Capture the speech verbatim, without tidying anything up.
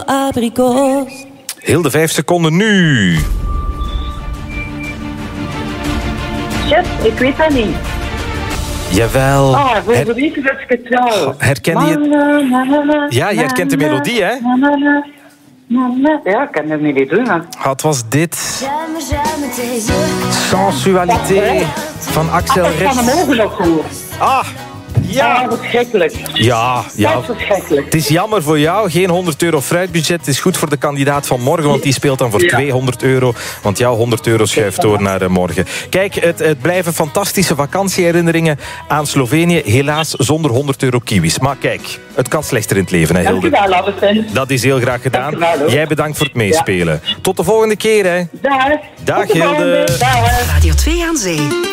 abrikoos. Hilde, vijf seconden nu. Shit, ik weet dat niet. Jawel. Ah, voor Her- de weken dat ik het wel. herken je het? Ja, je herkent de melodie, hè? Ja, ik ken de melodie, maar... Ah, het was dit. Sensualité van Axel Ik kan hem Rits. ook nog horen. Ah, Ja, ja. verschrikkelijk. Ja, ja. Dat is verschrikkelijk. Het is jammer voor jou, geen honderd euro fruitbudget. Het is goed voor de kandidaat van morgen, want die speelt dan voor Ja. tweehonderd euro. Want jouw honderd euro schuift door naar uh, morgen. Kijk, het, het blijven fantastische vakantieherinneringen aan Slovenië. Helaas zonder honderd euro kiwis. Maar kijk, het kan slechter in het leven, hè, Hilde? Dankjewel, Albertijn. Dat is heel graag gedaan. Dankjewel, hoor. Jij bedankt voor het meespelen. Tot de volgende keer, hè. Dag. Dag, Tot de volgende. Hilde. Dag. Radio twee aan Zee.